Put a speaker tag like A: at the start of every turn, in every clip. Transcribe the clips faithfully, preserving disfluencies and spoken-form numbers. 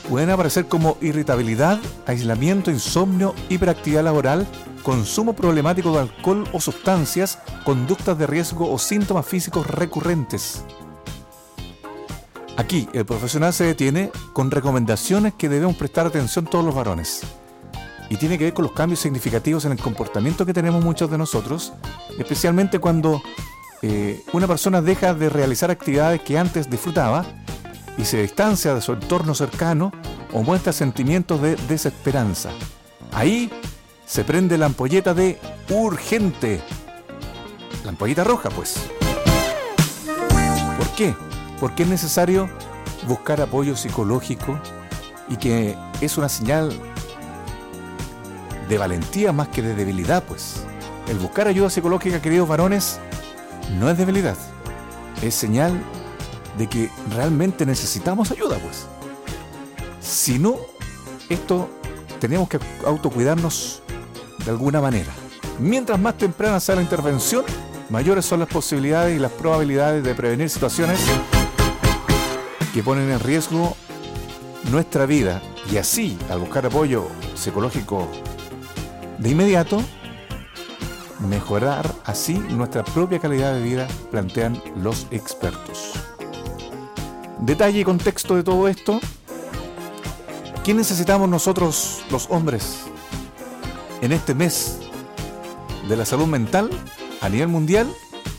A: pueden aparecer como irritabilidad, aislamiento, insomnio, hiperactividad laboral, consumo problemático de alcohol o sustancias, conductas de riesgo o síntomas físicos recurrentes. Aquí el profesional se detiene con recomendaciones que debemos prestar atención todos los varones. Y tiene que ver con los cambios significativos en el comportamiento que tenemos muchos de nosotros, especialmente cuando eh, una persona deja de realizar actividades que antes disfrutaba y se distancia de su entorno cercano o muestra sentimientos de desesperanza. Ahí se prende la ampolleta de urgente. La ampolleta roja, pues. ¿Por qué? Porque es necesario buscar apoyo psicológico y que es una señal de valentía más que de debilidad, pues. El buscar ayuda psicológica, queridos varones, no es debilidad. Es señal de que realmente necesitamos ayuda, pues. Si no, esto tenemos que autocuidarnos de alguna manera. Mientras más temprana sea la intervención, mayores son las posibilidades y las probabilidades de prevenir situaciones que ponen en riesgo nuestra vida. Y así, al buscar apoyo psicológico de inmediato, mejorar así nuestra propia calidad de vida, plantean los expertos. Detalle y contexto de todo esto. ¿Qué necesitamos nosotros, los hombres, en este mes de la salud mental a nivel mundial?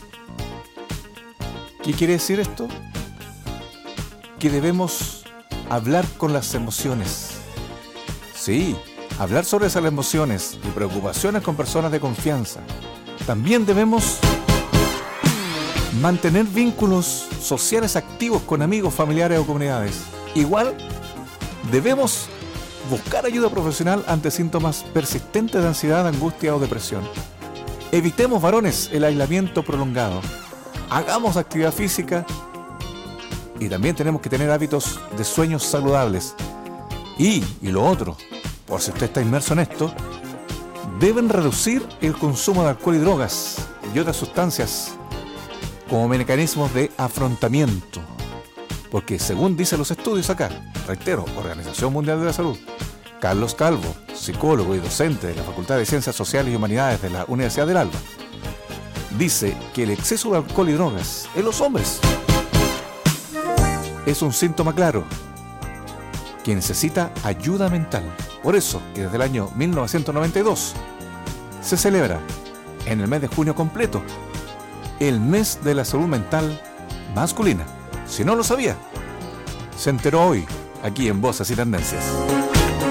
A: ¿Qué quiere decir esto? Que debemos hablar con las emociones. Sí, hablar sobre esas emociones y preocupaciones con personas de confianza. También debemos mantener vínculos sociales activos con amigos, familiares o comunidades. Igual, debemos buscar ayuda profesional ante síntomas persistentes de ansiedad, angustia o depresión. Evitemos, varones, el aislamiento prolongado. Hagamos actividad física y también tenemos que tener hábitos de sueños saludables. Y, y lo otro, por si usted está inmerso en esto, deben reducir el consumo de alcohol y drogas y otras sustancias como mecanismos de afrontamiento. Porque según dicen los estudios acá, reitero, Organización Mundial de la Salud, Carlos Calvo, psicólogo y docente de la Facultad de Ciencias Sociales y Humanidades de la Universidad del Alba, dice que el exceso de alcohol y drogas en los hombres es un síntoma claro que necesita ayuda mental. Por eso que desde el año mil novecientos noventa y dos se celebra en el mes de junio completo el mes de la salud mental masculina. Si no lo sabía, se enteró hoy aquí en Voces y Tendencias.